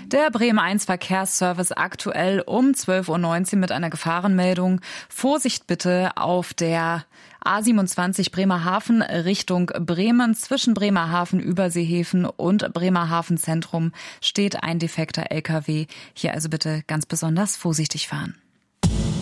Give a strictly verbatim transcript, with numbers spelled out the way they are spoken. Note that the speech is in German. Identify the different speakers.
Speaker 1: Der Bremen eins Verkehrsservice aktuell um zwölf Uhr neunzehn mit einer Gefahrenmeldung. Vorsicht bitte auf der A siebenundzwanzig Bremerhaven Richtung Bremen. Zwischen Bremerhaven Überseehäfen und Bremerhaven Zentrum steht ein defekter L K W. Hier also bitte ganz besonders vorsichtig fahren.